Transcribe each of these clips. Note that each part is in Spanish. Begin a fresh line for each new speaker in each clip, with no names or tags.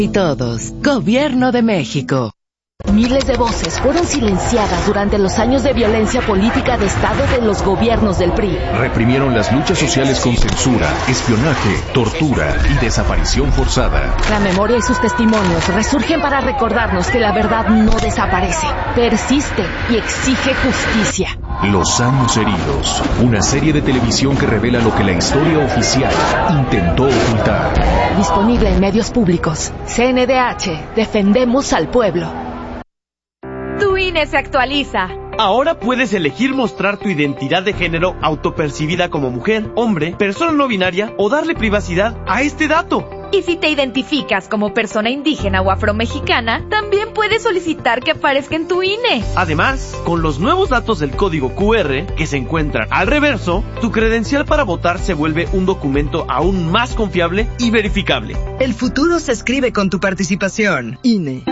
Y todos, Gobierno de México.
Miles de voces fueron silenciadas durante los años de violencia política de Estado de los gobiernos del PRI.
Reprimieron las luchas sociales con censura, espionaje, tortura y desaparición forzada.
La memoria y sus testimonios resurgen para recordarnos que la verdad no desaparece, persiste y exige justicia.
Los años heridos, una serie de televisión que revela lo que la historia oficial intentó ocultar.
Disponible en medios públicos. CNDH, defendemos al pueblo.
Tu INE se actualiza.
Ahora puedes elegir mostrar tu identidad de género autopercibida como mujer, hombre, persona no binaria o darle privacidad a este dato.
Y si te identificas como persona indígena o afromexicana, también puedes solicitar que aparezca en tu INE.
Además, con los nuevos datos del código QR que se encuentran al reverso, tu credencial para votar se vuelve un documento aún más confiable y verificable.
El futuro se escribe con tu participación. INE.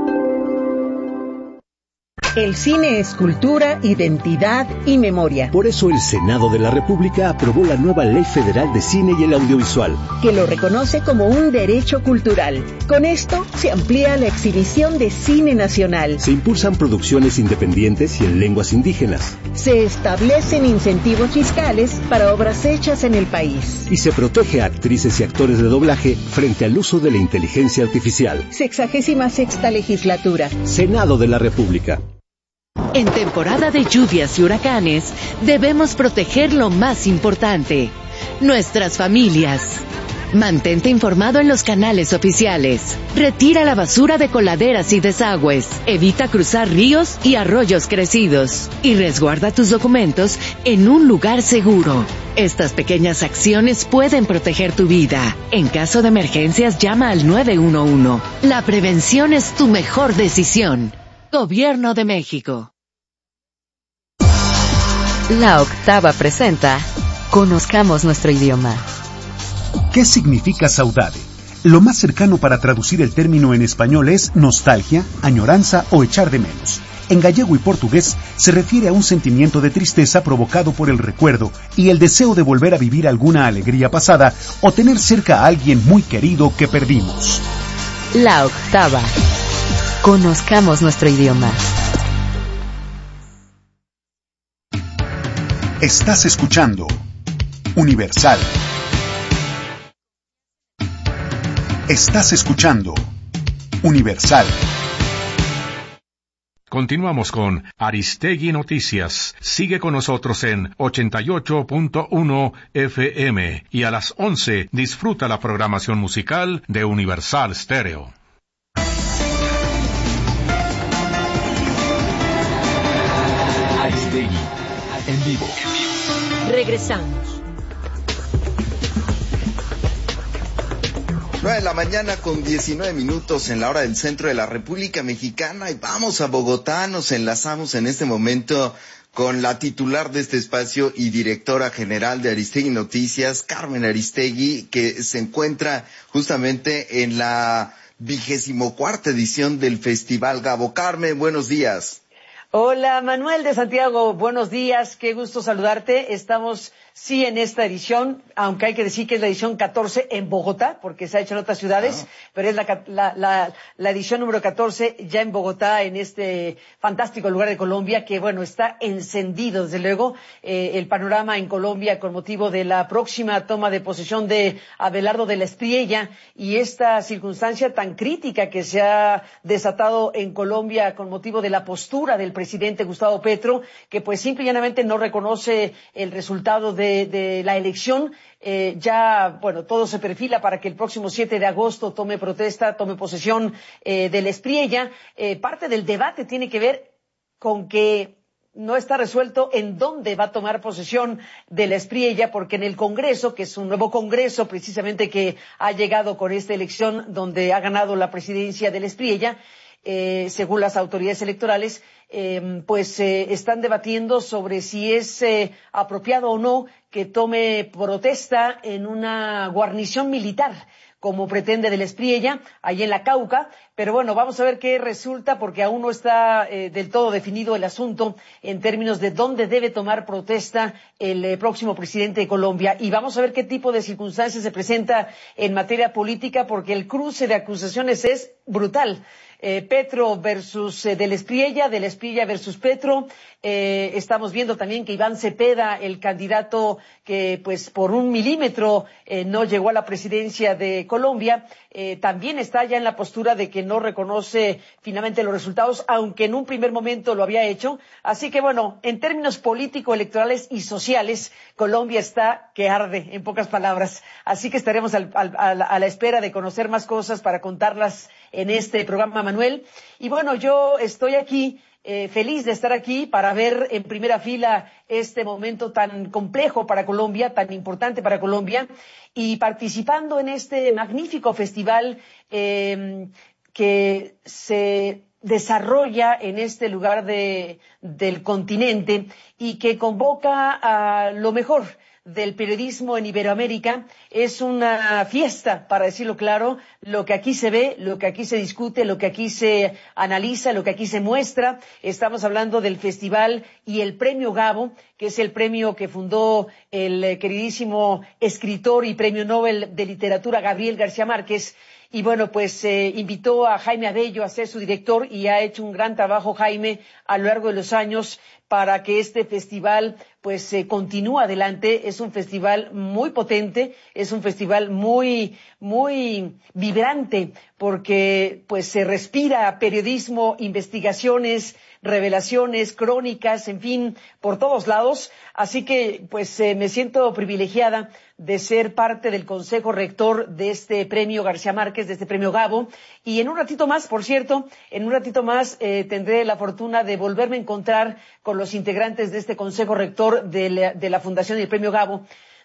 El cine es cultura, identidad y memoria.
Por eso el Senado de la República aprobó la nueva Ley Federal de Cine y el Audiovisual,
que lo reconoce como un derecho cultural. Con esto se amplía la exhibición de cine nacional.
Se impulsan producciones independientes y en lenguas indígenas.
Se establecen incentivos fiscales para obras hechas en el país.
Y se protege a actrices y actores de doblaje frente al uso de la inteligencia artificial.
66ª legislatura.
Senado de la República.
En temporada de lluvias y huracanes, debemos proteger lo más importante, nuestras familias. Mantente informado en los canales oficiales. Retira la basura de coladeras y desagües. Evita cruzar ríos y arroyos crecidos. Y resguarda tus documentos en un lugar seguro. Estas pequeñas acciones pueden proteger tu vida. En caso de emergencias, llama al 911. La prevención es tu mejor decisión. Gobierno de México.
La Octava presenta Conozcamos nuestro idioma.
¿Qué significa saudade? Lo más cercano para traducir el término en español es nostalgia, añoranza o echar de menos. En gallego y portugués se refiere a un sentimiento de tristeza provocado por el recuerdo y el deseo de volver a vivir alguna alegría pasada o tener cerca a alguien muy querido que perdimos.
La Octava. Conozcamos nuestro idioma.
Estás escuchando Universal. Estás escuchando Universal.
Continuamos con Aristegui Noticias. Sigue con nosotros en 88.1 FM y a las 11 disfruta la programación musical de Universal Stereo.
Aristegui en vivo.
Regresamos.
9 de la mañana con 19 minutos en la hora del centro de la República Mexicana y vamos a Bogotá, nos enlazamos en este momento con la titular de este espacio y directora general de Aristegui Noticias, Carmen Aristegui, que se encuentra justamente en la 24ª edición del Festival Gabo. Carmen, buenos días.
Hola, Manuel de Santiago, buenos días, qué gusto saludarte. Estamos, sí, en esta edición, aunque hay que decir que es la edición 14 en Bogotá, porque se ha hecho en otras ciudades, pero es la edición número 14 ya en Bogotá, en este fantástico lugar de Colombia, que bueno, está encendido, desde luego, el panorama en Colombia con motivo de la próxima toma de posesión de Abelardo de la Espriella y esta circunstancia tan crítica que se ha desatado en Colombia con motivo de la postura del presidente Gustavo Petro, que pues simple y llanamente no reconoce el resultado de la elección. Ya, bueno, todo se perfila para que el próximo 7 de agosto tome posesión de la Espriella. Parte del debate tiene que ver con que no está resuelto en dónde va a tomar posesión de la Espriella, porque en el Congreso, que es un nuevo Congreso precisamente que ha llegado con esta elección donde ha ganado la presidencia de la Espriella, según las autoridades electorales, están debatiendo sobre si es apropiado o no que tome protesta en una guarnición militar, como pretende del Espriella, allí en la Cauca. Pero bueno, vamos a ver qué resulta, porque aún no está del todo definido el asunto en términos de dónde debe tomar protesta el próximo presidente de Colombia. Y vamos a ver qué tipo de circunstancias se presenta en materia política, porque el cruce de acusaciones es brutal. Petro versus del Espriella versus Petro. Estamos viendo también que Iván Cepeda, el candidato que pues por 1 milímetro no llegó a la presidencia de Colombia, también está ya en la postura de que no reconoce finalmente los resultados, aunque en un primer momento lo había hecho. Así que bueno, en términos político, electorales y sociales, Colombia está que arde, en pocas palabras. Así que estaremos a la espera de conocer más cosas para contarlas en este programa, Manuel. Y bueno, yo estoy aquí feliz de estar aquí para ver en primera fila este momento tan complejo para Colombia, tan importante para Colombia, y participando en este magnífico festival que se desarrolla en este lugar del continente y que convoca a lo mejor del periodismo en Iberoamérica. Es una fiesta, para decirlo claro, lo que aquí se ve, lo que aquí se discute, lo que aquí se analiza, lo que aquí se muestra. Estamos hablando del festival y el premio Gabo, que es el premio que fundó el queridísimo escritor y premio Nobel de Literatura Gabriel García Márquez. Y bueno, pues invitó a Jaime Abello a ser su director, y ha hecho un gran trabajo Jaime a lo largo de los años para que este festival pues continúe adelante. Es un festival muy potente, es un festival muy vibrante, porque pues se respira periodismo, investigaciones, revelaciones, crónicas, en fin, por todos lados. Así que pues me siento privilegiada de ser parte del Consejo Rector de este premio García Márquez, de este premio Gabo. Y en un ratito más, por cierto, tendré la fortuna de volverme a encontrar con los integrantes de este Consejo Rector de la Fundación y el premio Gabo,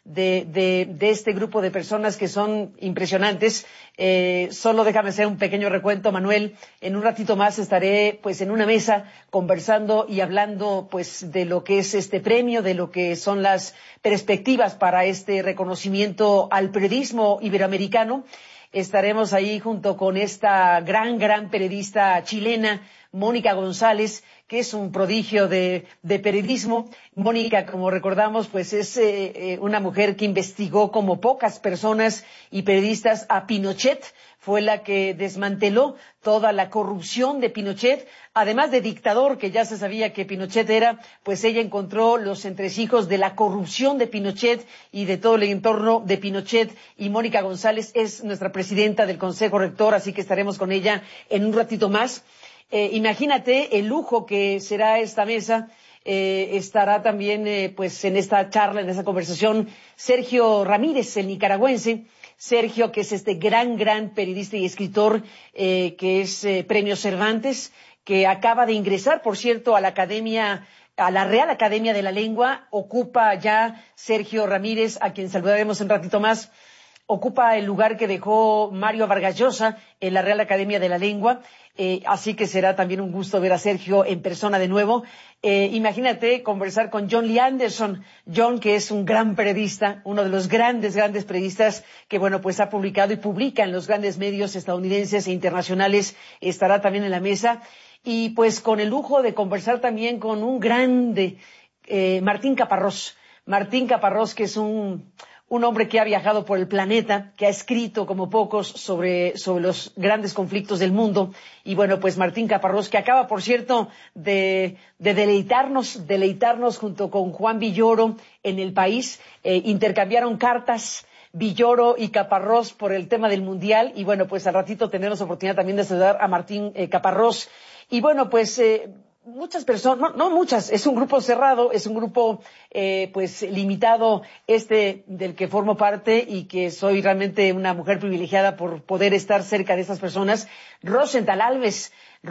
de este grupo de personas que son impresionantes. Solo déjame hacer un pequeño recuento, Manuel. En un ratito más estaré pues en una mesa conversando y hablando pues de lo que es este premio, de lo que son las perspectivas para este reconocimiento al periodismo iberoamericano. Estaremos ahí junto con esta gran periodista chilena, Mónica González, que es un prodigio de periodismo. Mónica, como recordamos, pues es una mujer que investigó como pocas personas y periodistas a Pinochet. Fue la que desmanteló toda la corrupción de Pinochet, además de dictador, que ya se sabía que Pinochet era, pues ella encontró los entresijos de la corrupción de Pinochet y de todo el entorno de Pinochet. Y Mónica González es nuestra presidenta del Consejo Rector, así que estaremos con ella en un ratito más. Imagínate el lujo que será esta mesa. Estará también pues en esta charla, en esta conversación, Sergio Ramírez, el nicaragüense. Sergio, que es este gran periodista y escritor, que es Premio Cervantes, que acaba de ingresar, por cierto, a la Real Academia de la Lengua. Ocupa ya Sergio Ramírez, a quien saludaremos en un ratito más, ocupa el lugar que dejó Mario Vargas Llosa en la Real Academia de la Lengua. Así que será también un gusto ver a Sergio en persona de nuevo. Imagínate conversar con John Lee Anderson. John, que es un gran periodista, uno de los grandes periodistas que, bueno, pues ha publicado y publica en los grandes medios estadounidenses e internacionales, estará también en la mesa. Y pues con el lujo de conversar también con un grande, Martín Caparrós. Martín Caparrós, que es un hombre que ha viajado por el planeta, que ha escrito como pocos sobre los grandes conflictos del mundo. Y bueno, pues Martín Caparrós, que acaba, por cierto, de deleitarnos junto con Juan Villoro en El País. Intercambiaron cartas Villoro y Caparrós por el tema del Mundial. Y bueno, pues al ratito tendremos oportunidad también de saludar a Martín Caparrós. Y bueno, pues muchas personas, no muchas, es un grupo cerrado, es un grupo pues limitado, del que formo parte, y que soy realmente una mujer privilegiada por poder estar cerca de estas personas. Rosenthal Alves,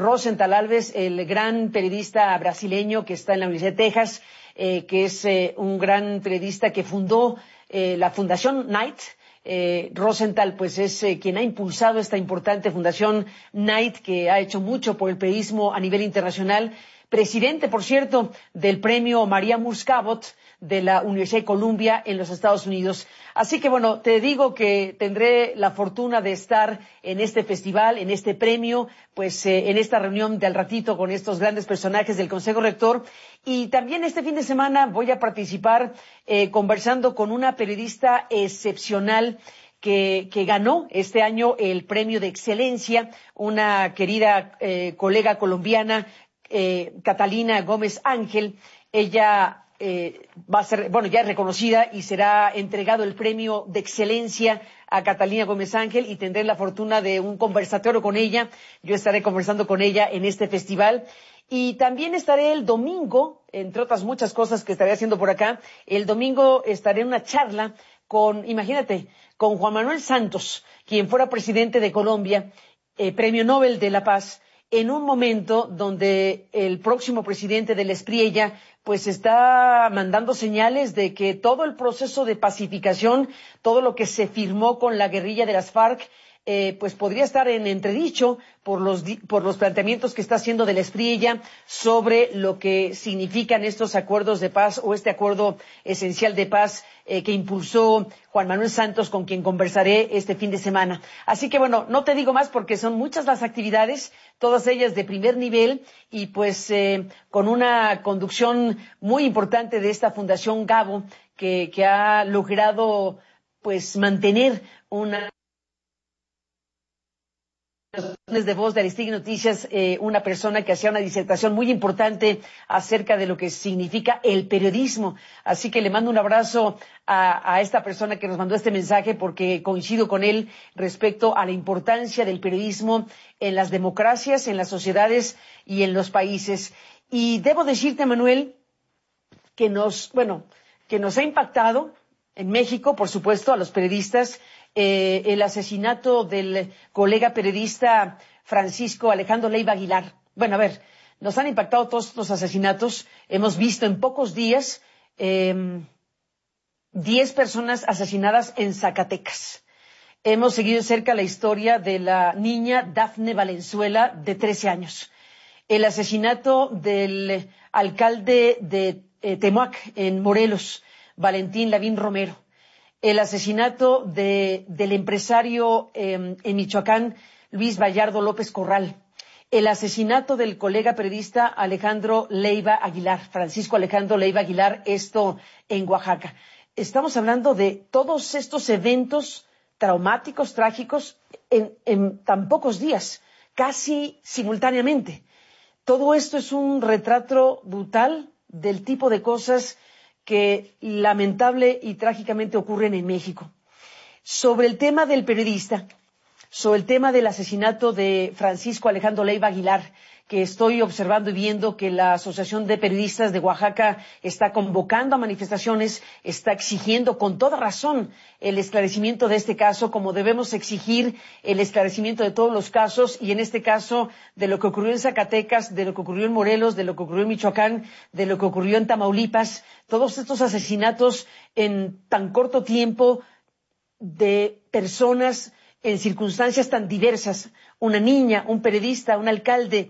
el gran periodista brasileño que está en la Universidad de Texas, que es un gran periodista que fundó la Fundación Knight. Rosenthal pues es quien ha impulsado esta importante Fundación Knight, que ha hecho mucho por el periodismo a nivel internacional. Presidente, por cierto, del premio María Murs Cabot de la Universidad de Columbia en los Estados Unidos. Así que bueno, te digo que tendré la fortuna de estar en este festival, en este premio, pues en esta reunión de al ratito con estos grandes personajes del Consejo Rector. Y también este fin de semana voy a participar conversando con una periodista excepcional que ganó este año el premio de excelencia, una querida colega colombiana, Catalina Gómez Ángel. Ella va a ser, bueno, ya es reconocida y será entregado el premio de excelencia a Catalina Gómez Ángel y tendré la fortuna de un conversatorio con ella. Yo estaré conversando con ella en este festival. Y también estaré el domingo, entre otras muchas cosas que estaré haciendo por acá, el domingo estaré en una charla con, imagínate, con Juan Manuel Santos, quien fuera presidente de Colombia, Premio Nobel de la Paz, en un momento donde el próximo presidente del Espriella pues está mandando señales de que todo el proceso de pacificación, todo lo que se firmó con la guerrilla de las FARC, pues podría estar en entredicho por los planteamientos que está haciendo del Espriella sobre lo que significan estos acuerdos de paz o este acuerdo esencial de paz que impulsó Juan Manuel Santos, con quien conversaré este fin de semana. Así que bueno, no te digo más porque son muchas las actividades, todas ellas de primer nivel y pues con una conducción muy importante de esta Fundación Gabo que ha logrado pues mantener una de voz de Aristegui Noticias, una persona que hacía una disertación muy importante acerca de lo que significa el periodismo. Así que le mando un abrazo a esta persona que nos mandó este mensaje porque coincido con él respecto a la importancia del periodismo en las democracias, en las sociedades y en los países. Y debo decirte, Manuel, que nos ha impactado en México, por supuesto, a los periodistas, el asesinato del colega periodista Francisco Alejandro Leiva Aguilar. Bueno, a ver, nos han impactado todos estos asesinatos. Hemos visto en pocos días 10 personas asesinadas en Zacatecas. Hemos seguido de cerca la historia de la niña Dafne Valenzuela, de 13 años. El asesinato del alcalde de Temuac, en Morelos, Valentín Lavín Romero. El asesinato del empresario en Michoacán, Luis Vallardo López Corral. El asesinato del colega periodista Alejandro Leiva Aguilar, Francisco Alejandro Leiva Aguilar, esto en Oaxaca. Estamos hablando de todos estos eventos traumáticos, trágicos, en tan pocos días, casi simultáneamente. Todo esto es un retrato brutal del tipo de cosas que lamentable y trágicamente ocurren en México. Sobre el tema del periodista, sobre el tema del asesinato de Francisco Alejandro Leiva Aguilar, que estoy observando y viendo que la Asociación de Periodistas de Oaxaca está convocando a manifestaciones, está exigiendo con toda razón el esclarecimiento de este caso, como debemos exigir el esclarecimiento de todos los casos, y en este caso de lo que ocurrió en Zacatecas, de lo que ocurrió en Morelos, de lo que ocurrió en Michoacán, de lo que ocurrió en Tamaulipas, todos estos asesinatos en tan corto tiempo de personas en circunstancias tan diversas, una niña, un periodista, un alcalde,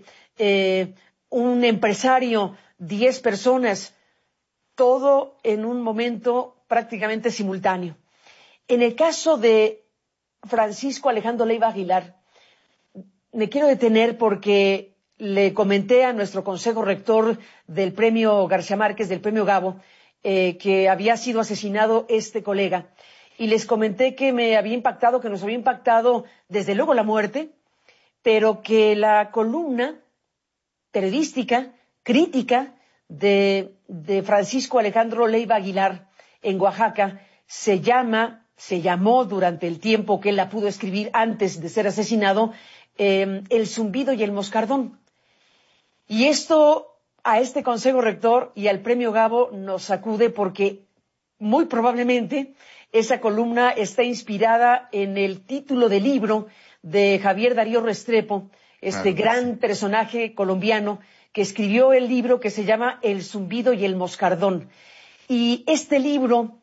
un empresario, 10 personas, todo en un momento prácticamente simultáneo. En el caso de Francisco Alejandro Leiva Aguilar, me quiero detener porque le comenté a nuestro consejo rector del premio García Márquez, del premio Gabo, que había sido asesinado este colega. Y les comenté que me había impactado, que nos había impactado desde luego la muerte, pero que la columna periodística, crítica de Francisco Alejandro Leiva Aguilar en Oaxaca se llamó durante el tiempo que él la pudo escribir antes de ser asesinado, El zumbido y el moscardón. Y esto a este consejo rector y al premio Gabo nos sacude porque muy probablemente esa columna está inspirada en el título del libro de Javier Darío Restrepo, gran personaje colombiano que escribió el libro que se llama El zumbido y el moscardón. Y este libro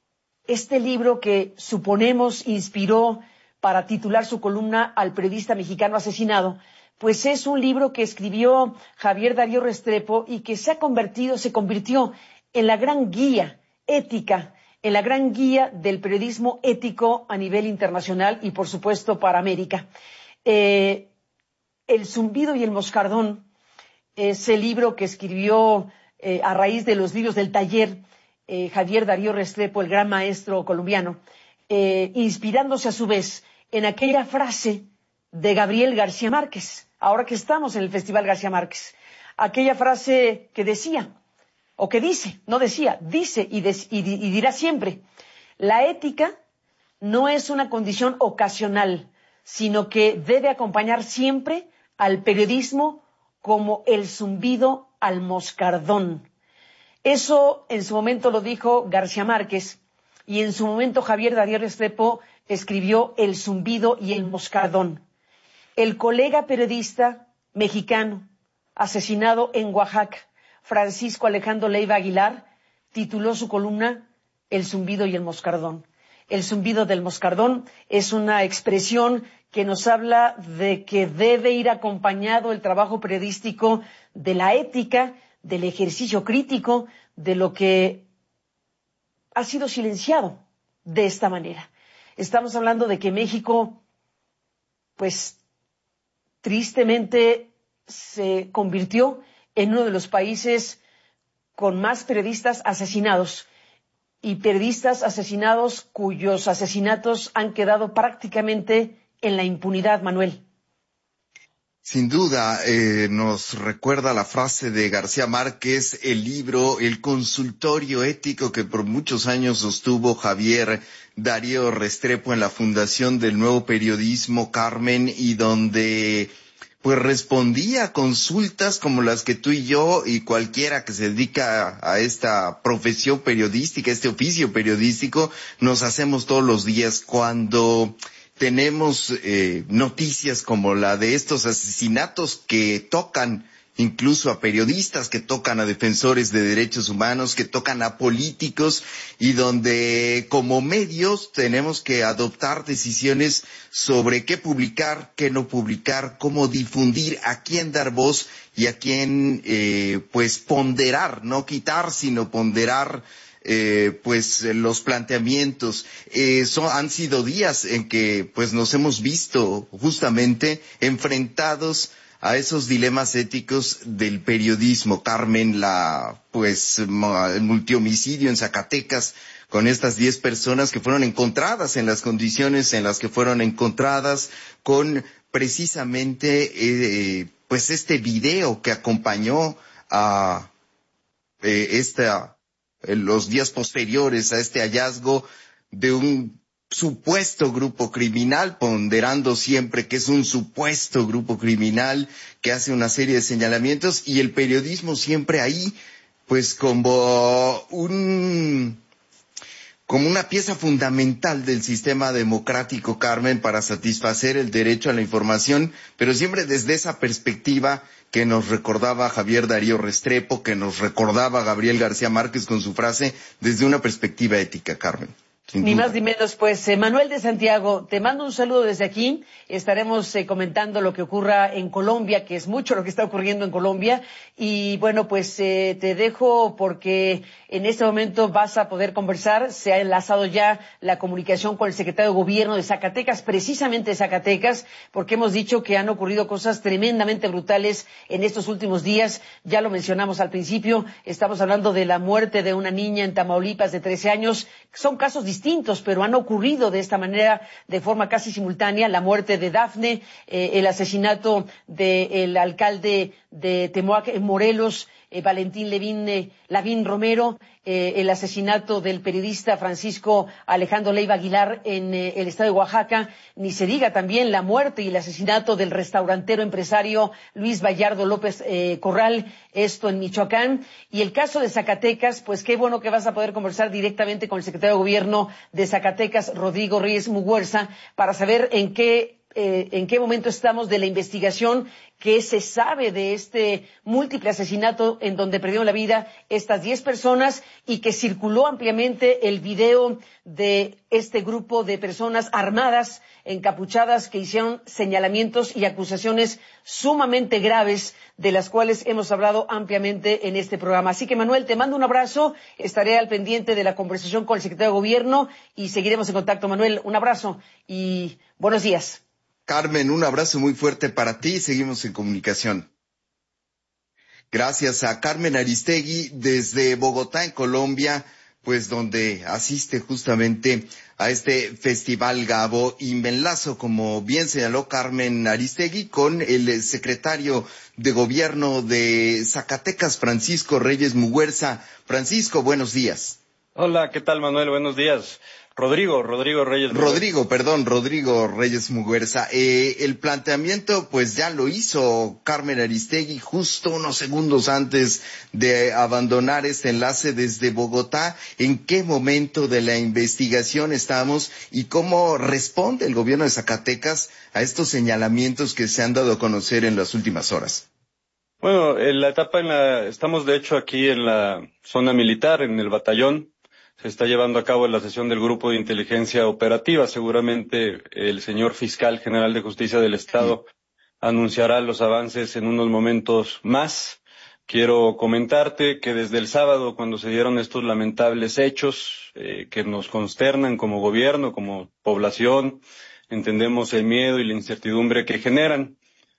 que suponemos inspiró para titular su columna al periodista mexicano asesinado, pues es un libro que escribió Javier Darío Restrepo y que se convirtió en la gran guía ética, en la gran guía del periodismo ético a nivel internacional y, por supuesto, para América. El zumbido y el moscardón es el libro que escribió a raíz de los libros del taller Javier Darío Restrepo, el gran maestro colombiano, inspirándose a su vez en aquella frase de Gabriel García Márquez, ahora que estamos en el Festival García Márquez, aquella frase que decía, o que dice, no decía, dice y dirá siempre, la ética no es una condición ocasional, sino que debe acompañar siempre al periodismo como el zumbido al moscardón. Eso en su momento lo dijo García Márquez y en su momento Javier Darío Restrepo escribió El zumbido y el moscardón. El colega periodista mexicano asesinado en Oaxaca, Francisco Alejandro Leiva Aguilar, tituló su columna El zumbido y el moscardón. El zumbido del moscardón es una expresión que nos habla de que debe ir acompañado el trabajo periodístico de la ética, del ejercicio crítico, de lo que ha sido silenciado de esta manera. Estamos hablando de que México, pues, tristemente se convirtió en uno de los países con más periodistas asesinados y periodistas asesinados cuyos asesinatos han quedado prácticamente en la impunidad, Manuel.
Sin duda, nos recuerda la frase de García Márquez, el libro, el consultorio ético que por muchos años sostuvo Javier Darío Restrepo en la Fundación del Nuevo Periodismo, Carmen, y donde pues respondía a consultas como las que tú y yo y cualquiera que se dedica a esta profesión periodística, este oficio periodístico, nos hacemos todos los días cuando tenemos noticias como la de estos asesinatos que tocan incluso a periodistas, que tocan a defensores de derechos humanos, que tocan a políticos, y donde como medios tenemos que adoptar decisiones sobre qué publicar, qué no publicar, cómo difundir, a quién dar voz y a quién pues ponderar, no quitar sino ponderar pues los planteamientos. Han sido días en que pues nos hemos visto justamente enfrentados a esos dilemas éticos del periodismo. Carmen, el multihomicidio en Zacatecas con estas 10 personas que fueron encontradas en las condiciones en las que fueron encontradas, con precisamente pues este video que acompañó a los días posteriores a este hallazgo de un supuesto grupo criminal, ponderando siempre que es un supuesto grupo criminal que hace una serie de señalamientos, y el periodismo siempre ahí, pues como una pieza fundamental del sistema democrático, Carmen, para satisfacer el derecho a la información, pero siempre desde esa perspectiva que nos recordaba Javier Darío Restrepo, que nos recordaba Gabriel García Márquez con su frase, desde una perspectiva ética, Carmen.
Ni más ni menos, pues Manuel de Santiago, te mando un saludo desde aquí. Estaremos comentando lo que ocurra en Colombia, que es mucho lo que está ocurriendo en Colombia. Y bueno, pues te dejo porque en este momento vas a poder conversar. Se ha enlazado ya la comunicación con el secretario de Gobierno de Zacatecas, precisamente de Zacatecas, porque hemos dicho que han ocurrido cosas tremendamente brutales en estos últimos días. Ya lo mencionamos al principio, estamos hablando de la muerte de una niña en Tamaulipas de 13 años. Son casos distintos, pero han ocurrido de esta manera, de forma casi simultánea, la muerte de Dafne, el asesinato del alcalde de Temoac en Morelos, Valentín Lavín Romero, el asesinato del periodista Francisco Alejandro Leiva Aguilar en el estado de Oaxaca, ni se diga también la muerte y el asesinato del restaurantero empresario Luis Vallardo López Corral, esto en Michoacán, y el caso de Zacatecas, pues qué bueno que vas a poder conversar directamente con el secretario de Gobierno de Zacatecas, Rodrigo Reyes Muguerza, para saber en qué en qué momento estamos de la investigación, qué se sabe de este múltiple asesinato en donde perdieron la vida estas 10 personas y que circuló ampliamente el video de este grupo de personas armadas, encapuchadas, que hicieron señalamientos y acusaciones sumamente graves, de las cuales hemos hablado ampliamente en este programa. Así que, Manuel, te mando un abrazo, estaré al pendiente de la conversación con el secretario de Gobierno y seguiremos en contacto. Manuel, un abrazo y buenos días.
Carmen, un abrazo muy fuerte para ti y seguimos en comunicación. Gracias a Carmen Aristegui desde Bogotá, en Colombia, pues donde asiste justamente a este Festival Gabo, y me enlazo, como bien señaló Carmen Aristegui, con el secretario de Gobierno de Zacatecas, Francisco Reyes Muguerza. Francisco, buenos días.
Hola, ¿qué tal, Manuel? Buenos días. Rodrigo Reyes
Muguerza. El planteamiento, pues ya lo hizo Carmen Aristegui justo unos segundos antes de abandonar este enlace desde Bogotá. ¿En qué momento de la investigación estamos y cómo responde el gobierno de Zacatecas a estos señalamientos que se han dado a conocer en las últimas horas?
Bueno, estamos de hecho aquí en la zona militar, en el batallón. Se está llevando a cabo la sesión del Grupo de Inteligencia Operativa. Seguramente el señor Fiscal General de Justicia del Estado anunciará los avances en unos momentos más. Quiero comentarte que desde el sábado, cuando se dieron estos lamentables hechos que nos consternan como gobierno, como población, entendemos el miedo y la incertidumbre que generan.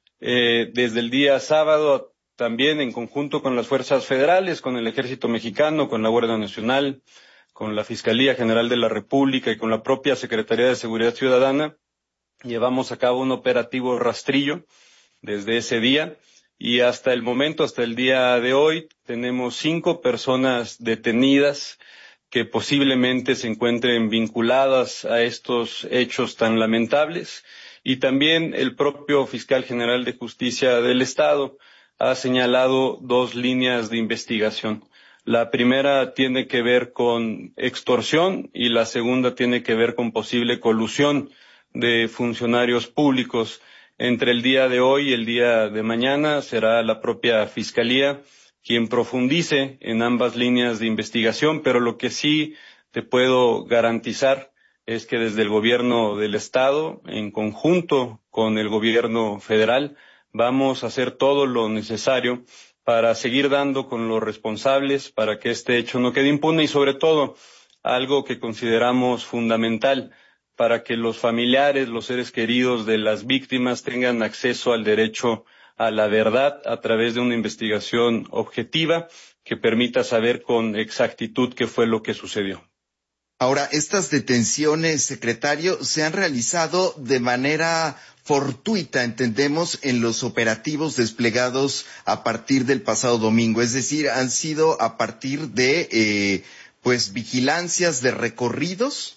Desde el día sábado, también en conjunto con las fuerzas federales, con el Ejército Mexicano, con la Guardia Nacional, con la Fiscalía General de la República y con la propia Secretaría de Seguridad Ciudadana, llevamos a cabo un operativo rastrillo desde ese día y hasta el momento, hasta el día de hoy, tenemos 5 personas detenidas que posiblemente se encuentren vinculadas a estos hechos tan lamentables, y también el propio Fiscal General de Justicia del Estado ha señalado 2 líneas de investigación. La primera tiene que ver con extorsión y la segunda tiene que ver con posible colusión de funcionarios públicos. Entre el día de hoy y el día de mañana será la propia Fiscalía quien profundice en ambas líneas de investigación, pero lo que sí te puedo garantizar es que desde el gobierno del Estado, en conjunto con el gobierno federal, vamos a hacer todo lo necesario para seguir dando con los responsables, para que este hecho no quede impune y, sobre todo, algo que consideramos fundamental, para que los familiares, los seres queridos de las víctimas tengan acceso al derecho a la verdad a través de una investigación objetiva que permita saber con exactitud qué fue lo que sucedió.
Ahora, estas detenciones, secretario, se han realizado de manera fortuita, entendemos, en los operativos desplegados a partir del pasado domingo. Es decir, han sido a partir de, vigilancias de recorridos.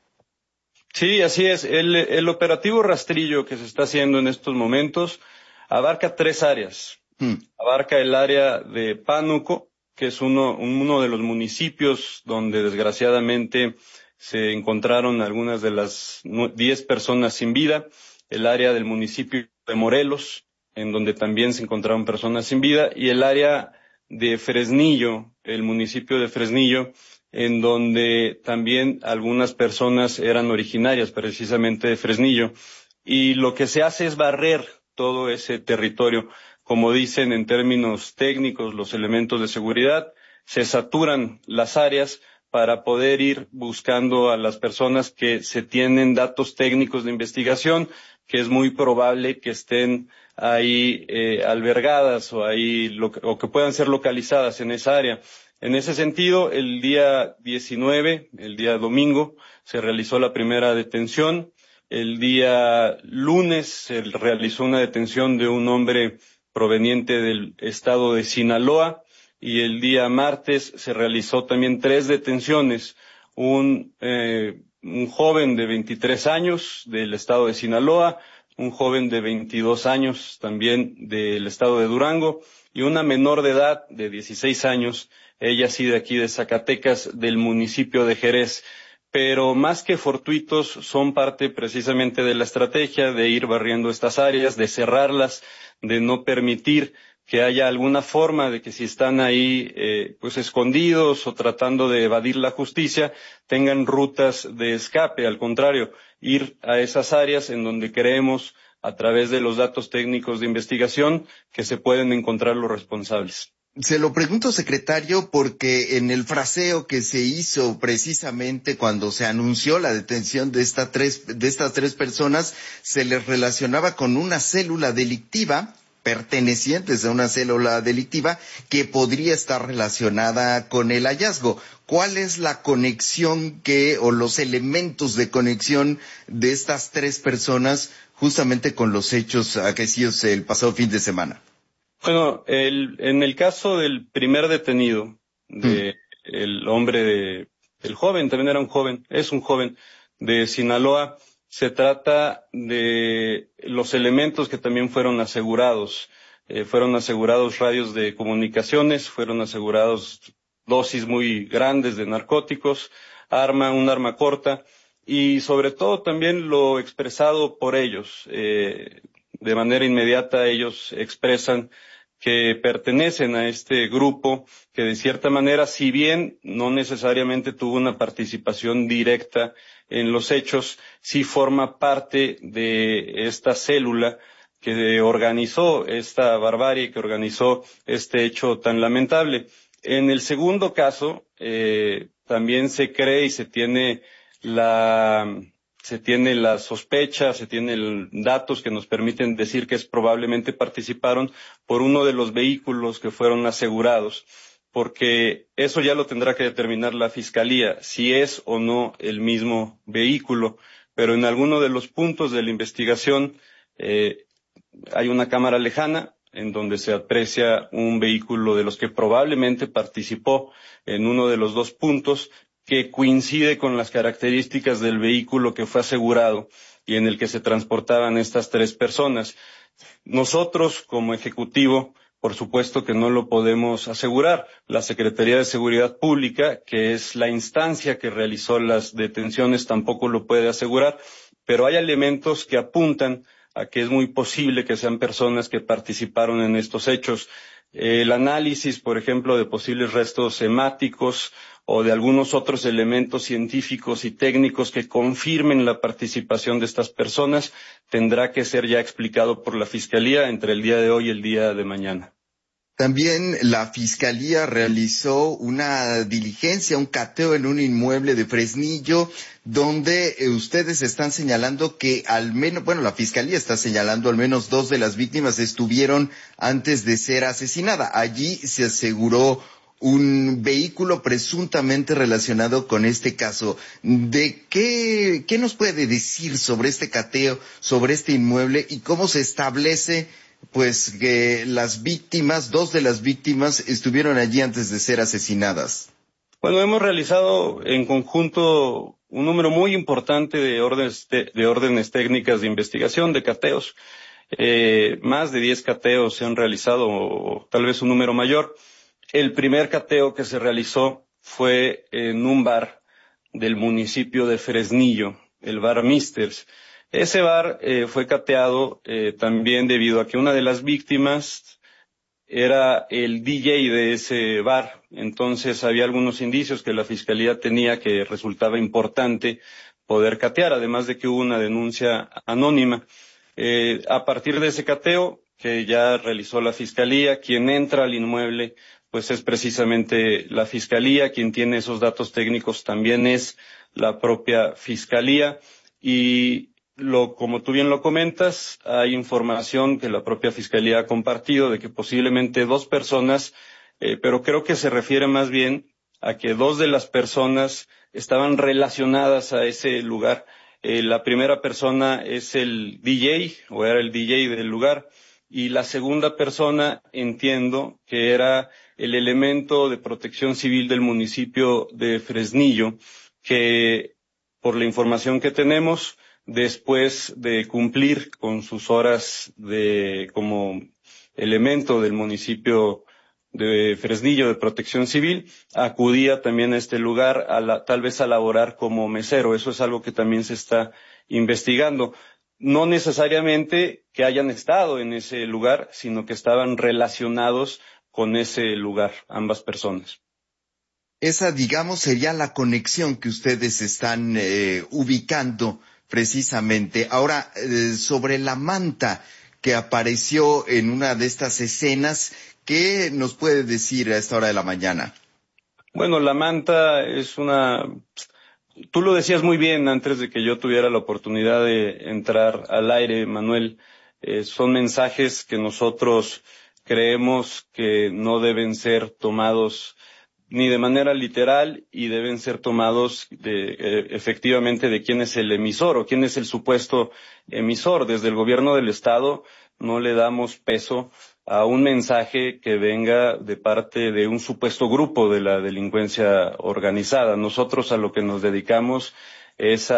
Sí, así es. El operativo rastrillo que se está haciendo en estos momentos abarca 3 áreas. Abarca el área de Pánuco, que es uno de los municipios donde desgraciadamente se encontraron algunas de las 10 personas sin vida, el área del municipio de Morelos, en donde también se encontraron personas sin vida, y el área de Fresnillo, el municipio de Fresnillo, en donde también algunas personas eran originarias precisamente de Fresnillo. Y lo que se hace es barrer todo ese territorio. Como dicen en términos técnicos los elementos de seguridad, se saturan las áreas para poder ir buscando a las personas que se tienen datos técnicos de investigación, que es muy probable que estén ahí albergadas o que puedan ser localizadas en esa área. En ese sentido, el día 19, el día domingo, se realizó la primera detención. El día lunes se realizó una detención de un hombre proveniente del estado de Sinaloa, y el día martes se realizó también 3 detenciones. Un joven de 23 años del estado de Sinaloa, un joven de 22 años también del estado de Durango, y una menor de edad de 16 años, ella sí de aquí de Zacatecas, del municipio de Jerez. pero más que fortuitos son parte precisamente de la estrategia de ir barriendo estas áreas, de cerrarlas, de no permitir que haya alguna forma de que si están ahí pues escondidos o tratando de evadir la justicia, tengan rutas de escape. Al contrario, ir a esas áreas en donde creemos, a través de los datos técnicos de investigación, que se pueden encontrar los responsables.
Se lo pregunto, secretario, porque en el fraseo que se hizo precisamente cuando se anunció la detención de estas tres personas, se les relacionaba con una célula delictiva, pertenecientes a una célula delictiva, que podría estar relacionada con el hallazgo. ¿Cuál es la conexión o los elementos de conexión de estas tres personas justamente con los hechos acaecidos el pasado fin de semana?
Bueno, en el caso del primer detenido, el hombre el joven, también era un joven, es un joven de Sinaloa, se trata de los elementos que también fueron asegurados. Fueron asegurados radios de comunicaciones, fueron asegurados dosis muy grandes de narcóticos, un arma corta, y sobre todo también lo expresado por ellos. De manera inmediata ellos expresan que pertenecen a este grupo que de cierta manera, si bien no necesariamente tuvo una participación directa en los hechos, sí forma parte de esta célula que organizó esta barbarie, que organizó este hecho tan lamentable. En el segundo caso, también se cree y se tiene la sospecha, se tienen datos que nos permiten decir que probablemente participaron por uno de los vehículos que fueron asegurados, porque eso ya lo tendrá que determinar la Fiscalía, si es o no el mismo vehículo, pero en alguno de los puntos de la investigación hay una cámara lejana en donde se aprecia un vehículo de los que probablemente participó en uno de los dos puntos, que coincide con las características del vehículo que fue asegurado y en el que se transportaban estas tres personas. Nosotros, como Ejecutivo, por supuesto que no lo podemos asegurar. La Secretaría de Seguridad Pública, que es la instancia que realizó las detenciones, tampoco lo puede asegurar, pero hay elementos que apuntan a que es muy posible que sean personas que participaron en estos hechos. El análisis, por ejemplo, de posibles restos hemáticos o de algunos otros elementos científicos y técnicos que confirmen la participación de estas personas, tendrá que ser ya explicado por la Fiscalía entre el día de hoy y el día de mañana.
También la Fiscalía realizó una diligencia, un cateo en un inmueble de Fresnillo, donde ustedes están señalando que la Fiscalía está señalando al menos 2 de las víctimas estuvieron antes de ser asesinada. Allí se aseguró un vehículo presuntamente relacionado con este caso. ¿Qué nos puede decir sobre este cateo, sobre este inmueble y cómo se establece pues que las víctimas, 2 de las víctimas estuvieron allí antes de ser asesinadas?
Bueno, hemos realizado en conjunto un número muy importante de órdenes técnicas de investigación, de cateos. Más de 10 cateos se han realizado, o tal vez un número mayor. El primer cateo que se realizó fue en un bar del municipio de Fresnillo, el bar Misters. Ese bar fue cateado también debido a que una de las víctimas era el DJ de ese bar. Entonces había algunos indicios que la Fiscalía tenía que resultaba importante poder catear, además de que hubo una denuncia anónima. A partir de ese cateo que ya realizó la Fiscalía, quien entra al inmueble pues es precisamente la Fiscalía, quien tiene esos datos técnicos también es la propia Fiscalía y como tú bien lo comentas, hay información que la propia Fiscalía ha compartido de que posiblemente 2 personas, pero creo que se refiere más bien a que 2 de las personas estaban relacionadas a ese lugar. La primera persona es el DJ, o era el DJ del lugar, y la segunda persona entiendo que era el elemento de protección civil del municipio de Fresnillo, que por la información que tenemos, después de cumplir con sus horas como elemento del municipio de Fresnillo de Protección Civil acudía también a este lugar tal vez a laborar como mesero. Eso es algo que también se está investigando. No necesariamente que hayan estado en ese lugar, sino que estaban relacionados con ese lugar, ambas personas.
Esa, digamos, sería la conexión que ustedes están ubicando precisamente. Ahora, sobre la manta que apareció en una de estas escenas, ¿qué nos puede decir a esta hora de la mañana?
Bueno, la manta es Tú lo decías muy bien antes de que yo tuviera la oportunidad de entrar al aire, Manuel. Son mensajes que nosotros creemos que no deben ser tomados ni de manera literal y deben ser tomados efectivamente de quién es el emisor o quién es el supuesto emisor. Desde el gobierno del Estado no le damos peso a un mensaje que venga de parte de un supuesto grupo de la delincuencia organizada. Nosotros a lo que nos dedicamos es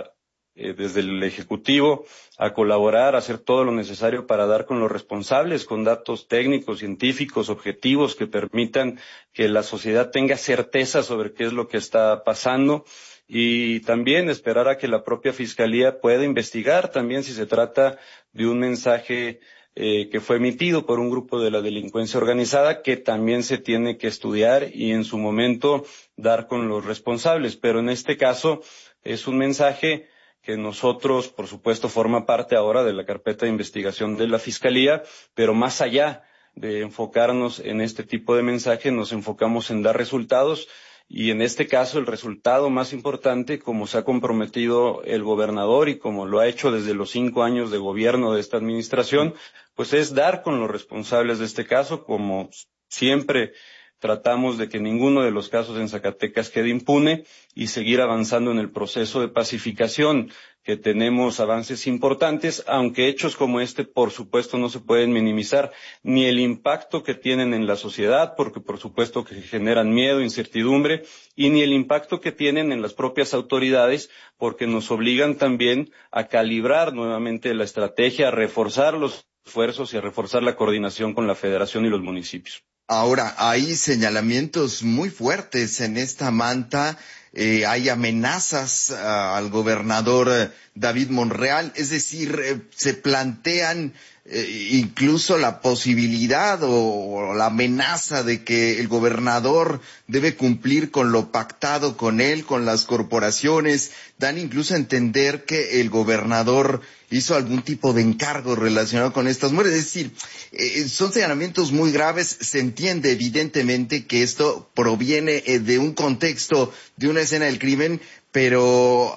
desde el Ejecutivo, a colaborar, a hacer todo lo necesario para dar con los responsables, con datos técnicos, científicos, objetivos que permitan que la sociedad tenga certeza sobre qué es lo que está pasando y también esperar a que la propia Fiscalía pueda investigar también si se trata de un mensaje que fue emitido por un grupo de la delincuencia organizada que también se tiene que estudiar y en su momento dar con los responsables. Pero en este caso es un mensaje que nosotros, por supuesto, forma parte ahora de la carpeta de investigación de la Fiscalía, pero más allá de enfocarnos en este tipo de mensaje, nos enfocamos en dar resultados y en este caso el resultado más importante, como se ha comprometido el gobernador y como lo ha hecho desde los 5 años de gobierno de esta administración, pues es dar con los responsables de este caso, como siempre tratamos de que ninguno de los casos en Zacatecas quede impune y seguir avanzando en el proceso de pacificación, que tenemos avances importantes, aunque hechos como este, por supuesto, no se pueden minimizar, ni el impacto que tienen en la sociedad, porque por supuesto que generan miedo, incertidumbre, y ni el impacto que tienen en las propias autoridades, porque nos obligan también a calibrar nuevamente la estrategia, a reforzar los esfuerzos y a reforzar la coordinación con la Federación y los municipios.
Ahora, hay señalamientos muy fuertes en esta manta, hay amenazas al gobernador David Monreal, es decir, se plantean incluso la posibilidad o la amenaza de que el gobernador debe cumplir con lo pactado con él, con las corporaciones, dan incluso a entender que el gobernador hizo algún tipo de encargo relacionado con estas muertes. Es decir, son señalamientos muy graves. Se entiende evidentemente que esto proviene de un contexto, de una escena del crimen, pero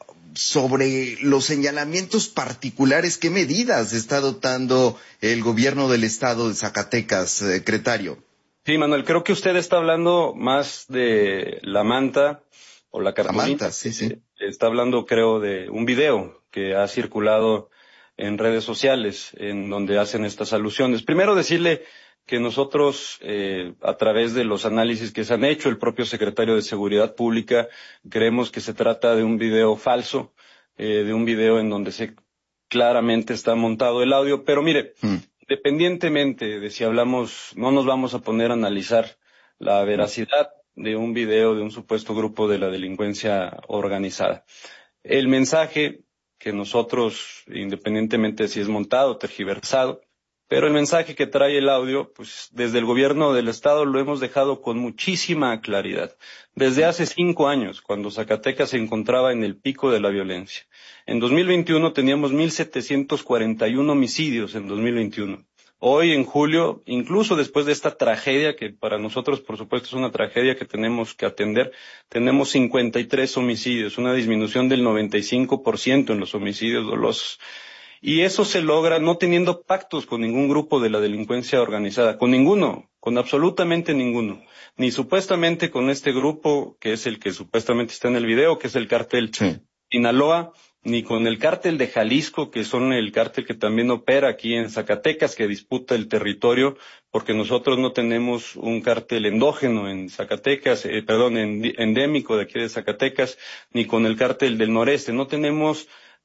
sobre los señalamientos particulares, ¿qué medidas está adoptando el gobierno del estado de Zacatecas, secretario?
Sí, Manuel, creo que usted está hablando más de la manta o la cartulina.
La manta, sí.
Está hablando, creo, de un video que ha circulado en redes sociales en donde hacen estas alusiones. Primero decirle que nosotros, a través de los análisis que se han hecho, el propio secretario de Seguridad Pública, creemos que se trata de un video falso, de un video en donde claramente está montado el audio. Pero mire, independientemente de si hablamos, no nos vamos a poner a analizar la veracidad de un video de un supuesto grupo de la delincuencia organizada. El mensaje que nosotros, independientemente de si es montado o tergiversado, pero el mensaje que trae el audio, pues desde el gobierno del estado lo hemos dejado con muchísima claridad. Desde hace 5 años, cuando Zacatecas se encontraba en el pico de la violencia. En 2021 teníamos 1,741 homicidios en 2021. Hoy, en julio, incluso después de esta tragedia, que para nosotros, por supuesto, es una tragedia que tenemos que atender, tenemos 53 homicidios, una disminución del 95% en los homicidios dolosos. Y eso se logra no teniendo pactos con ningún grupo de la delincuencia organizada, con ninguno, con absolutamente ninguno. Ni supuestamente con este grupo, que es el que supuestamente está en el video, que es el cártel Sinaloa, ni con el cártel de Jalisco, que son el cártel que también opera aquí en Zacatecas, que disputa el territorio, porque nosotros no tenemos un cártel endógeno en Zacatecas, endémico de aquí de Zacatecas, ni con el cártel del noreste. No tenemos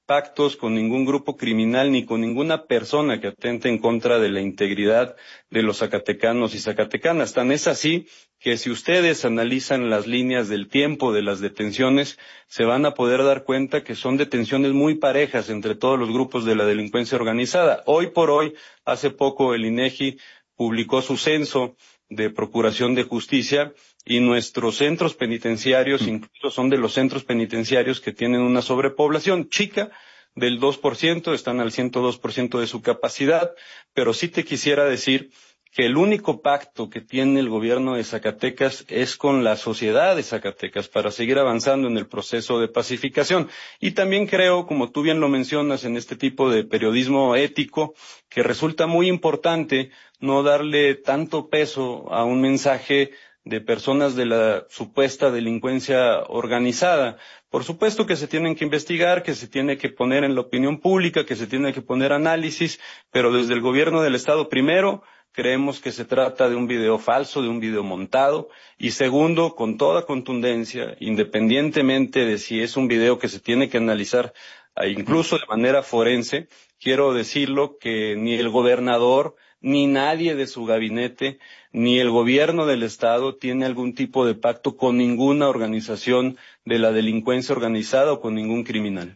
pactos con ningún grupo criminal ni con ninguna persona que atente en contra de la integridad de los zacatecanos y zacatecanas. Tan es así que si ustedes analizan las líneas del tiempo de las detenciones, se van a poder dar cuenta que son detenciones muy parejas entre todos los grupos de la delincuencia organizada. Hoy por hoy, hace poco el INEGI publicó su censo de procuración de justicia y nuestros centros penitenciarios incluso son de los centros penitenciarios que tienen una sobrepoblación chica del 2%, están al 102% de su capacidad, pero sí te quisiera decir que el único pacto que tiene el gobierno de Zacatecas es con la sociedad de Zacatecas para seguir avanzando en el proceso de pacificación. Y también creo, como tú bien lo mencionas en este tipo de periodismo ético, que resulta muy importante no darle tanto peso a un mensaje de personas de la supuesta delincuencia organizada. Por supuesto que se tienen que investigar, que se tiene que poner en la opinión pública, que se tiene que poner análisis, pero desde el gobierno del Estado, primero, creemos que se trata de un video falso, de un video montado, y segundo, con toda contundencia, independientemente de si es un video que se tiene que analizar, incluso de manera forense, quiero decirlo que ni el gobernador, ni nadie de su gabinete, ni el gobierno del Estado tiene algún tipo de pacto con ninguna organización de la delincuencia organizada o con ningún criminal.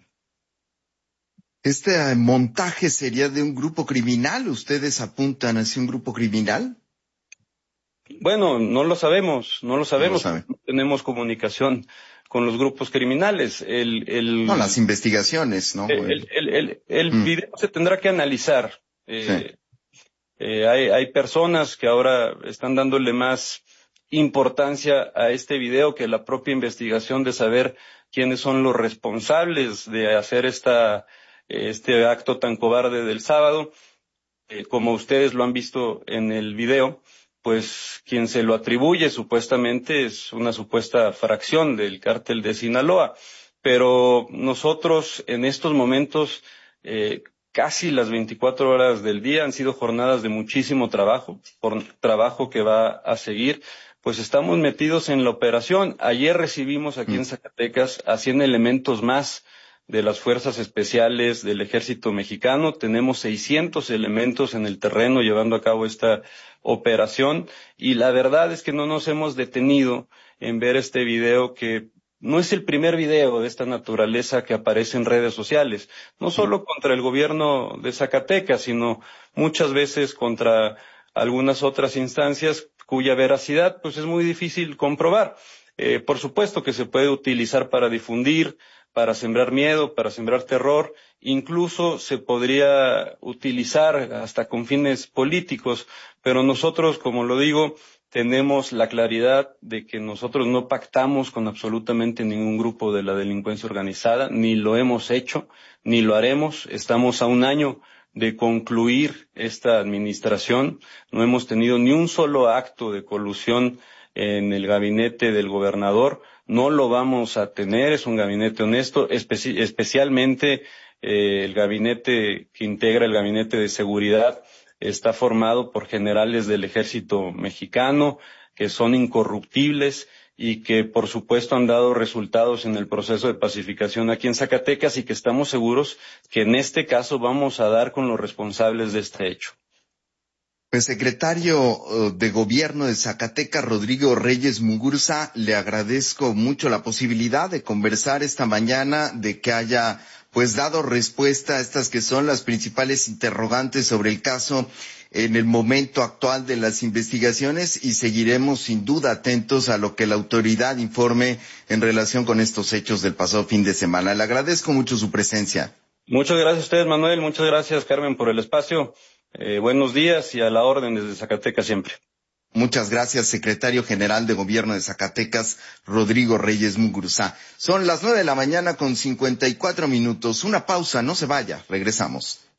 ¿Este montaje sería de un grupo criminal? ¿Ustedes apuntan hacia un grupo criminal?
Bueno, no lo sabemos. No tenemos comunicación con los grupos criminales.
No, las investigaciones, ¿no?
El video se tendrá que analizar. Sí. Hay personas que ahora están dándole más importancia a este video que la propia investigación de saber quiénes son los responsables de hacer este acto tan cobarde del sábado. Como ustedes lo han visto en el video, pues quien se lo atribuye supuestamente es una supuesta fracción del cártel de Sinaloa. Pero nosotros en estos momentos, casi las 24 horas del día han sido jornadas de muchísimo trabajo, por trabajo que va a seguir, pues estamos metidos en la operación. Ayer recibimos aquí en Zacatecas a 100 elementos más de las fuerzas especiales del ejército mexicano. Tenemos 600 elementos en el terreno llevando a cabo esta operación y la verdad es que no nos hemos detenido en ver este video que no es el primer video de esta naturaleza que aparece en redes sociales, no solo contra el gobierno de Zacatecas, sino muchas veces contra algunas otras instancias cuya veracidad pues es muy difícil comprobar. Por supuesto que se puede utilizar para difundir, para sembrar miedo, para sembrar terror, incluso se podría utilizar hasta con fines políticos, pero nosotros, como lo digo, tenemos la claridad de que nosotros no pactamos con absolutamente ningún grupo de la delincuencia organizada, ni lo hemos hecho, ni lo haremos. Estamos a un año de concluir esta administración, no hemos tenido ni un solo acto de colusión en el gabinete del gobernador, no lo vamos a tener, es un gabinete honesto, especialmente el gabinete que integra el gabinete de seguridad está formado por generales del ejército mexicano que son incorruptibles y que por supuesto han dado resultados en el proceso de pacificación aquí en Zacatecas y que estamos seguros que en este caso vamos a dar con los responsables de este hecho.
Pues secretario de Gobierno de Zacatecas, Rodrigo Reyes Muguruza, le agradezco mucho la posibilidad de conversar esta mañana, de que haya pues dado respuesta a estas que son las principales interrogantes sobre el caso en el momento actual de las investigaciones y seguiremos sin duda atentos a lo que la autoridad informe en relación con estos hechos del pasado fin de semana. Le agradezco mucho su presencia.
Muchas gracias a ustedes, Manuel. Muchas gracias, Carmen, por el espacio. Buenos días y a la orden desde Zacatecas siempre.
Muchas gracias, secretario general de Gobierno de Zacatecas, Rodrigo Reyes Muguruza. Son las 9:54 a.m. Una pausa, no se vaya, regresamos.